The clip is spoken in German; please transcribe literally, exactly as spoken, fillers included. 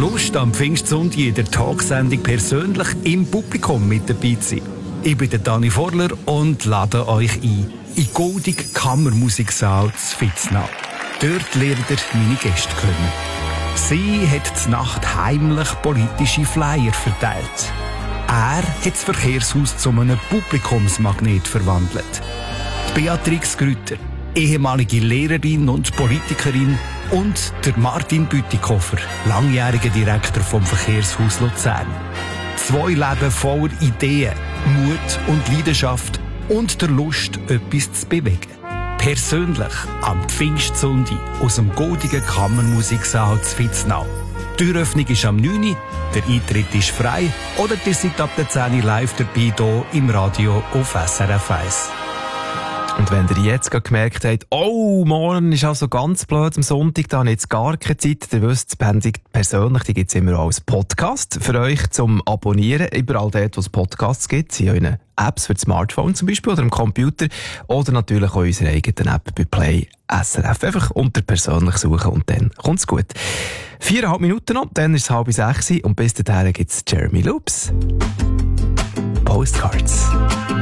Lust, am Pfingstsonntag in der Talksendung persönlich im Publikum mit dabei zu sein? Ich bin der Dani Vorler und lade euch ein in die Goldige Kammermusiksaal zu Vitznau. Dort lernt ihr meine Gäste kennen. Sie hat zur Nacht heimlich politische Flyer verteilt. Er hat das Verkehrshaus zu einem Publikumsmagnet verwandelt. Die Beatrix Grüter, ehemalige Lehrerin und Politikerin, und der Martin Bütikofer, langjähriger Direktor vom Verkehrshaus Luzern. Zwei Leben voller Ideen, Mut und Leidenschaft und der Lust, etwas zu bewegen. Persönlich am Pfingstsonntag aus dem Goldigen Kammermusiksaal zu Vitznau. Die Türöffnung ist am neun Uhr, der Eintritt ist frei oder ihr seid ab der zehn Uhr live dabei hier im Radio auf S R F eins. Und wenn ihr jetzt gemerkt habt, oh, morgen ist also ganz blöd am Sonntag, da habe ich jetzt gar keine Zeit, ihr wisst, die Sendung persönlich, die gibt es immer auch als Podcast für euch zum Abonnieren, überall dort, wo es Podcasts gibt, in euren Apps für das Smartphone zum Beispiel oder am Computer oder natürlich auch unsere eigenen App bei Play S R F. Einfach unter persönlich suchen und dann kommt es gut. Viereinhalb Minuten noch, dann ist es halb sechs und bis dahin gibt es Jeremy Loops. Postcards.